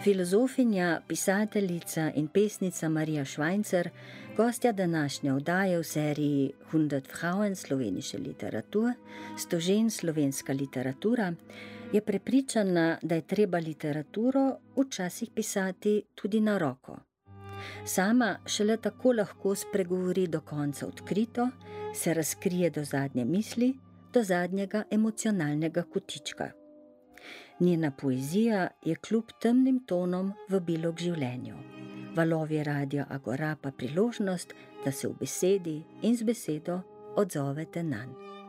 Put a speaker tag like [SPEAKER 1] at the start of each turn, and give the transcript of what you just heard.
[SPEAKER 1] Filozofinja, pisateljica in pesnica Marija Švajncer, gostja današnje oddaje v seriji 100 Frauen slovenische Literatur, 100 žen slovenska literatura, je prepričana, da je treba literaturo včasih pisati tudi na roko. Sama šele tako lahko spregovori do konca odkrito, se razkrije do zadnje misli, do zadnjega emocionalnega kotička. Njena poezija je kljub temnim tonom vabilo k življenju. Valovi Radia Agora pa priložnost, da se v besedi in z besedo odzovete nanj.